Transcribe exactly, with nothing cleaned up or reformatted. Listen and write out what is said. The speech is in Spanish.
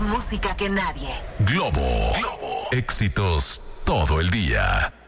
música que nadie. Globo. Globo. Éxitos todo el día.